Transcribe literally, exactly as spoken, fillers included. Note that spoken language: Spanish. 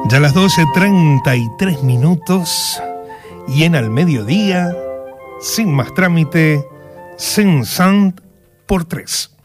Ya las doce treinta y tres minutos y en al mediodía, sin más trámite, Sin Sant por tres.